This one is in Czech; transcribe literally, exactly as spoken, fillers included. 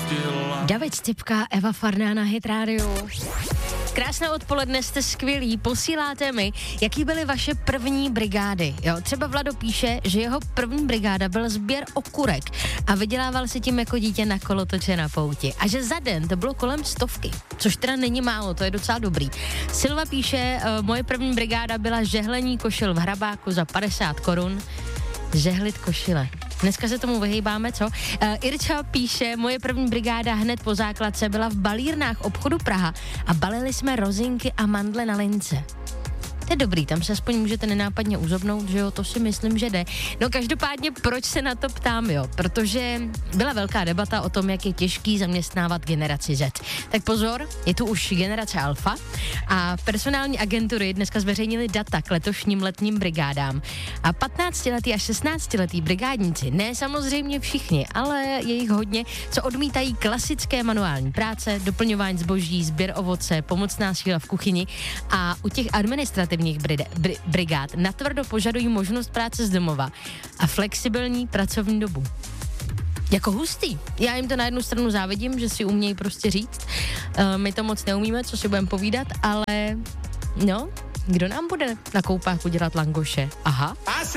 David Stipka, Eva Farná na Hit Radio. Krásné odpoledne, jste skvělí, posíláte mi, jaký byly vaše první brigády. Jo, třeba Vlado píše, že jeho první brigáda byl sběr okurek a vydělával si tím jako dítě na kolotoče na pouti. A že za den to bylo kolem stovky, což teda není málo, to je docela dobrý. Silva píše, moje první brigáda byla žehlení košil v Hrabáku za padesát korun. Žehlit košile. Dneska se tomu vyhýbáme, co? Uh, Irča píše, moje první brigáda hned po základce byla v balírnách obchodu Praha a balili jsme rozinky a mandle na lince. To je dobrý, tam se aspoň můžete nenápadně uzobnout, že jo, to si myslím, že jde. No každopádně, proč se na to ptám, jo? Protože byla velká debata o tom, jak je těžký zaměstnávat generaci Z. Tak pozor, je tu už generace Alfa a personální agentury dneska zveřejnili data k letošním letním brigádám. A patnáctiletí a šestnáctiletí brigádníci, ne samozřejmě všichni, ale je jich hodně, co odmítají klasické manuální práce, doplňování zboží, sběr ovoce, pomocná síla v kuchyni a u těch administrativních Bride, bri, brigád natvrdo požadují možnost práce z domova a flexibilní pracovní dobu. Jako hustý. Já jim to na jednu stranu závidím, že si umějí prostě říct. Uh, my to moc neumíme, co si budeme povídat, ale no, kdo nám bude na koupáku dělat langoše? Aha.